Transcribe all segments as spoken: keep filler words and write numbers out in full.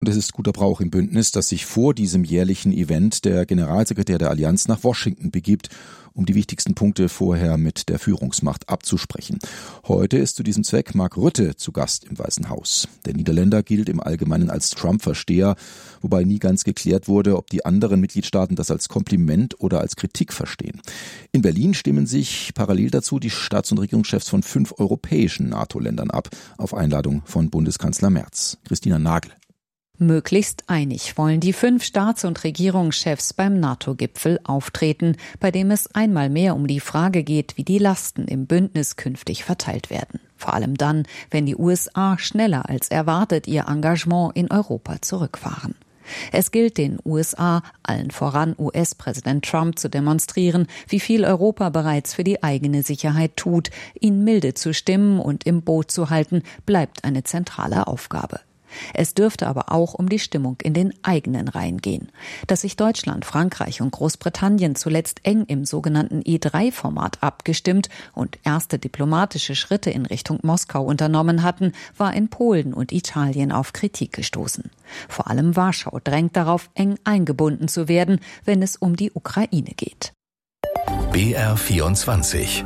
Und es ist guter Brauch im Bündnis, dass sich vor diesem jährlichen Event der Generalsekretär der Allianz nach Washington begibt, um die wichtigsten Punkte vorher mit der Führungsmacht abzusprechen. Heute ist zu diesem Zweck Mark Rutte zu Gast im Weißen Haus. Der Niederländer gilt im Allgemeinen als Trump-Versteher, wobei nie ganz geklärt wurde, ob die anderen Mitgliedstaaten das als Kompliment oder als Kritik verstehen. In Berlin stimmen sich parallel dazu die Staats- und Regierungschefs von fünf europäischen NATO-Ländern ab, auf Einladung von Bundeskanzler Merz. Christina Nagel. Möglichst einig wollen die fünf Staats- und Regierungschefs beim NATO-Gipfel auftreten, bei dem es einmal mehr um die Frage geht, wie die Lasten im Bündnis künftig verteilt werden. Vor allem dann, wenn die U S A schneller als erwartet ihr Engagement in Europa zurückfahren. Es gilt den U S A, allen voran U S-Präsident Trump, zu demonstrieren, wie viel Europa bereits für die eigene Sicherheit tut. Ihn milde zu stimmen und im Boot zu halten, bleibt eine zentrale Aufgabe. Es dürfte aber auch um die Stimmung in den eigenen Reihen gehen. Dass sich Deutschland, Frankreich und Großbritannien zuletzt eng im sogenannten E drei Format abgestimmt und erste diplomatische Schritte in Richtung Moskau unternommen hatten, war in Polen und Italien auf Kritik gestoßen. Vor allem Warschau drängt darauf, eng eingebunden zu werden, wenn es um die Ukraine geht. B R vierundzwanzig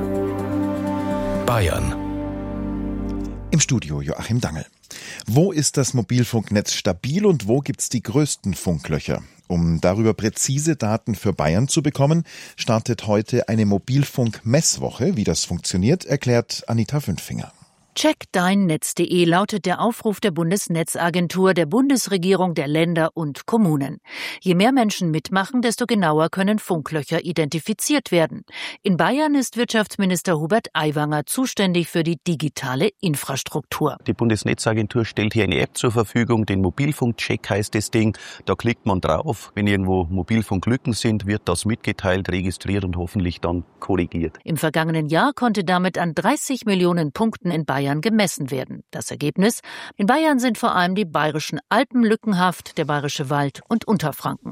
Bayern. Im Studio Joachim Dangel. Wo ist das Mobilfunknetz stabil und wo gibt's die größten Funklöcher? Um darüber präzise Daten für Bayern zu bekommen, startet heute eine Mobilfunk-Messwoche. Wie das funktioniert, erklärt Anita Fünfinger. Check dein Netz punkt de lautet der Aufruf der Bundesnetzagentur, der Bundesregierung, der Länder und Kommunen. Je mehr Menschen mitmachen, desto genauer können Funklöcher identifiziert werden. In Bayern ist Wirtschaftsminister Hubert Aiwanger zuständig für die digitale Infrastruktur. Die Bundesnetzagentur stellt hier eine App zur Verfügung, den Mobilfunkcheck heißt das Ding. Da klickt man drauf. Wenn irgendwo Mobilfunklücken sind, wird das mitgeteilt, registriert und hoffentlich dann korrigiert. Im vergangenen Jahr konnte damit an dreißig Millionen Punkten in Bayern gemessen werden. Das Ergebnis? In Bayern sind vor allem die bayerischen Alpen lückenhaft, der bayerische Wald und Unterfranken.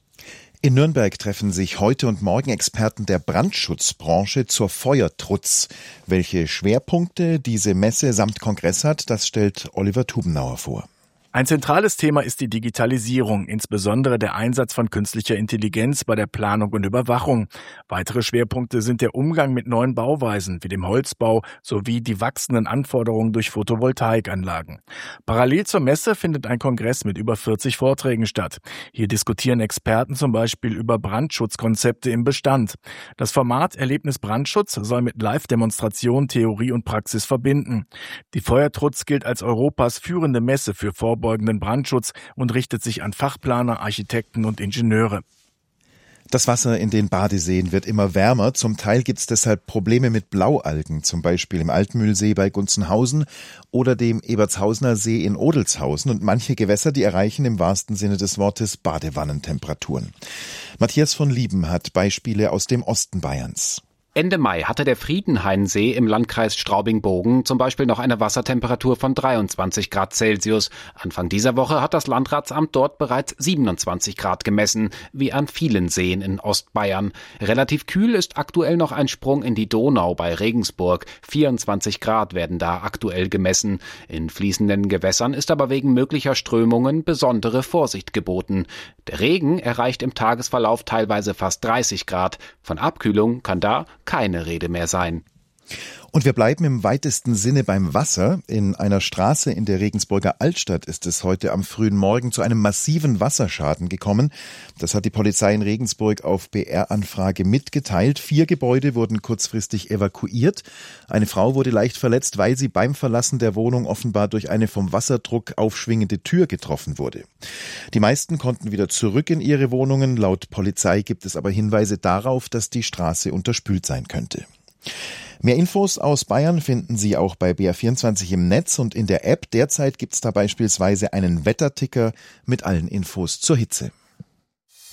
In Nürnberg treffen sich heute und morgen Experten der Brandschutzbranche zur Feuertrutz. Welche Schwerpunkte diese Messe samt Kongress hat, das stellt Oliver Tubenauer vor. Ein zentrales Thema ist die Digitalisierung, insbesondere der Einsatz von künstlicher Intelligenz bei der Planung und Überwachung. Weitere Schwerpunkte sind der Umgang mit neuen Bauweisen wie dem Holzbau sowie die wachsenden Anforderungen durch Photovoltaikanlagen. Parallel zur Messe findet ein Kongress mit über vierzig Vorträgen statt. Hier diskutieren Experten zum Beispiel über Brandschutzkonzepte im Bestand. Das Format Erlebnis Brandschutz soll mit Live-Demonstration Theorie und Praxis verbinden. Die Feuertrutz gilt als Europas führende Messe für Vorbeugenden Brandschutz und richtet sich an Fachplaner, Architekten und Ingenieure. Das Wasser in den Badeseen wird immer wärmer. Zum Teil gibt es deshalb Probleme mit Blaualgen, zum Beispiel im Altmühlsee bei Gunzenhausen oder dem Ebertshausener See in Odelshausen. Und manche Gewässer, die erreichen im wahrsten Sinne des Wortes Badewannentemperaturen. Matthias von Lieben hat Beispiele aus dem Osten Bayerns. Ende Mai hatte der Friedenhainsee im Landkreis Straubing-Bogen zum Beispiel noch eine Wassertemperatur von dreiundzwanzig Grad Celsius. Anfang dieser Woche hat das Landratsamt dort bereits siebenundzwanzig Grad gemessen, wie an vielen Seen in Ostbayern. Relativ kühl ist aktuell noch ein Sprung in die Donau bei Regensburg. vierundzwanzig Grad werden da aktuell gemessen. In fließenden Gewässern ist aber wegen möglicher Strömungen besondere Vorsicht geboten. Der Regen erreicht im Tagesverlauf teilweise fast dreißig Grad. Von Abkühlung kann da keine Rede mehr sein. Und wir bleiben im weitesten Sinne beim Wasser. In einer Straße in der Regensburger Altstadt ist es heute am frühen Morgen zu einem massiven Wasserschaden gekommen. Das hat die Polizei in Regensburg auf B R-Anfrage mitgeteilt. Vier Gebäude wurden kurzfristig evakuiert. Eine Frau wurde leicht verletzt, weil sie beim Verlassen der Wohnung offenbar durch eine vom Wasserdruck aufschwingende Tür getroffen wurde. Die meisten konnten wieder zurück in ihre Wohnungen. Laut Polizei gibt es aber Hinweise darauf, dass die Straße unterspült sein könnte. Mehr Infos aus Bayern finden Sie auch bei B R vierundzwanzig im Netz und in der App. Derzeit gibt es da beispielsweise einen Wetterticker mit allen Infos zur Hitze.